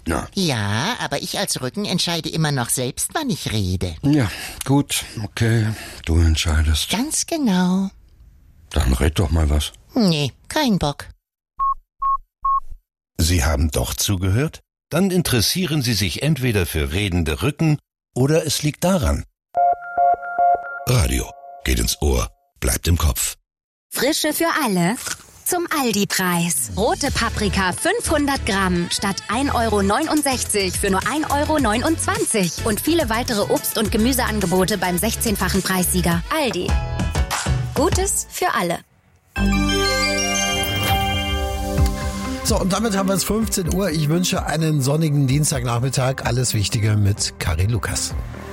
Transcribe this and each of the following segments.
Redner. Ja, aber ich als Rücken entscheide immer noch selbst, wann ich rede. Ja, gut, okay, du entscheidest. Ganz genau. Dann red doch mal was. Nee, kein Bock. Sie haben doch zugehört? Dann interessieren Sie sich entweder für redende Rücken oder es liegt daran. Radio geht ins Ohr, bleibt im Kopf. Frische für alle zum Aldi-Preis. Rote Paprika 500 Gramm statt 1,69 € für nur 1,29 € und viele weitere Obst- und Gemüseangebote beim 16-fachen Preissieger. Aldi. Gutes für alle. So, und damit haben wir es 15 Uhr. Ich wünsche einen sonnigen Dienstagnachmittag. Alles Wichtige mit Karin Lukas.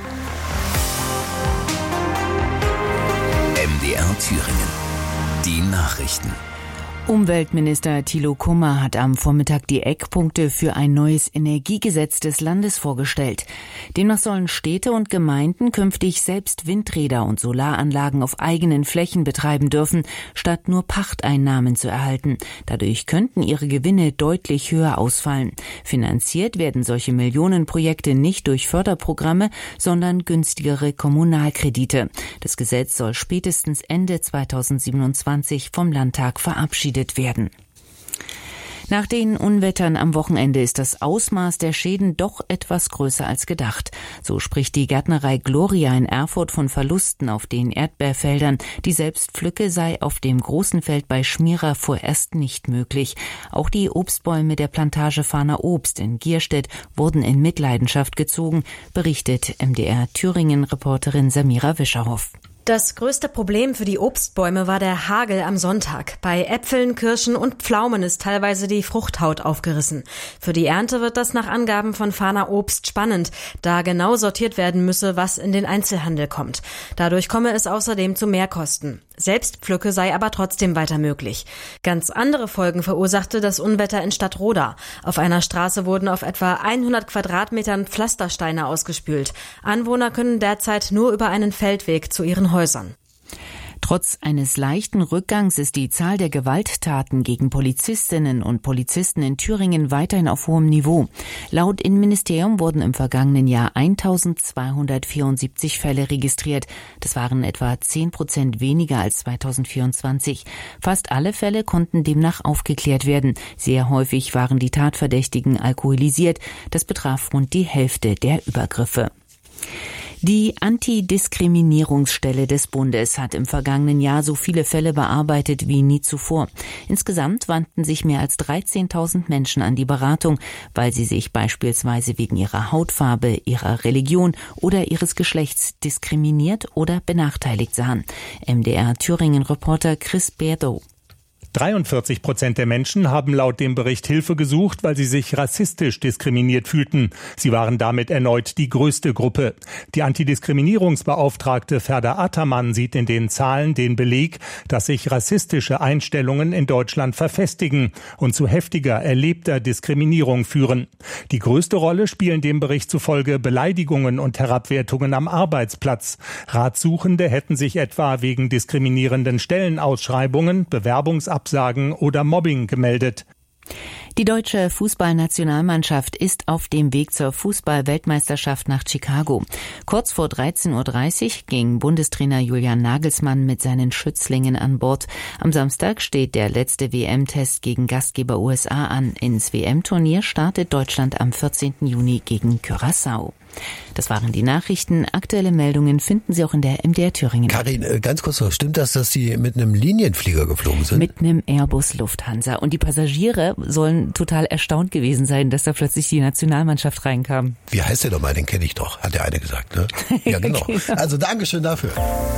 MDR Thüringen. Die Nachrichten. Umweltminister Thilo Kummer hat am Vormittag die Eckpunkte für ein neues Energiegesetz des Landes vorgestellt. Demnach sollen Städte und Gemeinden künftig selbst Windräder und Solaranlagen auf eigenen Flächen betreiben dürfen, statt nur Pachteinnahmen zu erhalten. Dadurch könnten ihre Gewinne deutlich höher ausfallen. Finanziert werden solche Millionenprojekte nicht durch Förderprogramme, sondern günstigere Kommunalkredite. Das Gesetz soll spätestens Ende 2027 vom Landtag verabschiedet werden. Nach den Unwettern am Wochenende ist das Ausmaß der Schäden doch etwas größer als gedacht. So spricht die Gärtnerei Gloria in Erfurt von Verlusten auf den Erdbeerfeldern. Die Selbstpflücke sei auf dem großen Feld bei Schmierer vorerst nicht möglich. Auch die Obstbäume der Plantage Fahner Obst in Gierstedt wurden in Mitleidenschaft gezogen, berichtet MDR Thüringen-Reporterin Samira Wischerhoff. Das größte Problem für die Obstbäume war der Hagel am Sonntag. Bei Äpfeln, Kirschen und Pflaumen ist teilweise die Fruchthaut aufgerissen. Für die Ernte wird das nach Angaben von Fahner Obst spannend, da genau sortiert werden müsse, was in den Einzelhandel kommt. Dadurch komme es außerdem zu Mehrkosten. Selbstpflücke sei aber trotzdem weiter möglich. Ganz andere Folgen verursachte das Unwetter in Stadtroda. Auf einer Straße wurden auf etwa 100 Quadratmetern Pflastersteine ausgespült. Anwohner können derzeit nur über einen Feldweg zu ihren Häusern. Trotz eines leichten Rückgangs ist die Zahl der Gewalttaten gegen Polizistinnen und Polizisten in Thüringen weiterhin auf hohem Niveau. Laut Innenministerium wurden im vergangenen Jahr 1274 Fälle registriert. Das waren etwa 10% weniger als 2024. Fast alle Fälle konnten demnach aufgeklärt werden. Sehr häufig waren die Tatverdächtigen alkoholisiert. Das betraf rund die Hälfte der Übergriffe. Die Antidiskriminierungsstelle des Bundes hat im vergangenen Jahr so viele Fälle bearbeitet wie nie zuvor. Insgesamt wandten sich mehr als 13.000 Menschen an die Beratung, weil sie sich beispielsweise wegen ihrer Hautfarbe, ihrer Religion oder ihres Geschlechts diskriminiert oder benachteiligt sahen. MDR Thüringen-Reporter Chris Berdow. 43% der Menschen haben laut dem Bericht Hilfe gesucht, weil sie sich rassistisch diskriminiert fühlten. Sie waren damit erneut die größte Gruppe. Die Antidiskriminierungsbeauftragte Ferda Ataman sieht in den Zahlen den Beleg, dass sich rassistische Einstellungen in Deutschland verfestigen und zu heftiger erlebter Diskriminierung führen. Die größte Rolle spielen dem Bericht zufolge Beleidigungen und Herabwertungen am Arbeitsplatz. Ratsuchende hätten sich etwa wegen diskriminierenden Stellenausschreibungen, Bewerbungsabsagen oder Mobbing gemeldet. Die deutsche Fußballnationalmannschaft ist auf dem Weg zur Fußball-Weltmeisterschaft nach Chicago. Kurz vor 13.30 Uhr ging Bundestrainer Julian Nagelsmann mit seinen Schützlingen an Bord. Am Samstag steht der letzte WM-Test gegen Gastgeber USA an. Ins WM-Turnier startet Deutschland am 14. Juni gegen Curaçao. Das waren die Nachrichten. Aktuelle Meldungen finden Sie auch in der MDR Thüringen. Karin, ganz kurz noch, stimmt das, dass Sie mit einem Linienflieger geflogen sind? Mit einem Airbus Lufthansa. Und die Passagiere sollen total erstaunt gewesen sein, dass da plötzlich die Nationalmannschaft reinkam. Wie heißt der doch mal? Den kenne ich doch, hat der eine gesagt, ne? Ja, genau. Genau. Also Dankeschön dafür.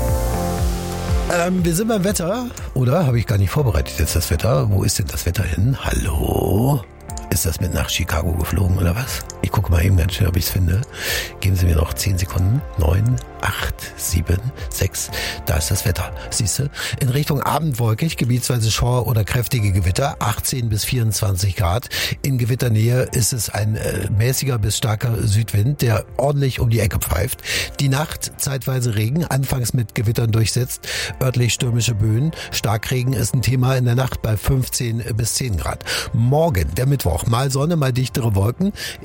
Wir sind beim Wetter, oder? Habe ich gar nicht vorbereitet jetzt das Wetter. Wo ist denn das Wetter hin? Hallo? Ist das mit nach Chicago geflogen oder was? Ich gucke mal eben ganz schnell, ob ich es finde. Geben Sie mir noch 10 Sekunden. 9, 8, 7, 6. Da ist das Wetter. Siehst du? In Richtung Abend wolkig, gebietsweise Schauer oder kräftige Gewitter. 18 bis 24 Grad. In Gewitternähe ist es ein mäßiger bis starker Südwind, der ordentlich um die Ecke pfeift. Die Nacht zeitweise Regen, anfangs mit Gewittern durchsetzt. Örtlich stürmische Böen. Starkregen ist ein Thema in der Nacht bei 15 bis 10 Grad. Morgen, der Mittwoch, mal Sonne, mal dichtere Wolken.